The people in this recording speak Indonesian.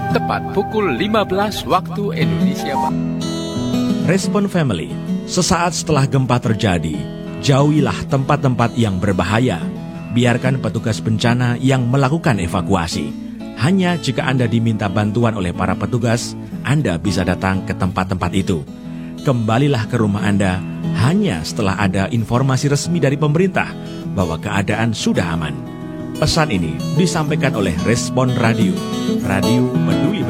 tepat pukul 15 waktu Indonesia Barat. Respon Family, sesaat setelah gempa terjadi, jauhilah tempat-tempat yang berbahaya. Biarkan petugas bencana yang melakukan evakuasi. Hanya jika Anda diminta bantuan oleh para petugas, Anda bisa datang ke tempat-tempat itu. Kembalilah ke rumah Anda hanya setelah ada informasi resmi dari pemerintah bahwa keadaan sudah aman. Pesan ini disampaikan oleh Respon Radio, Radio Peduli.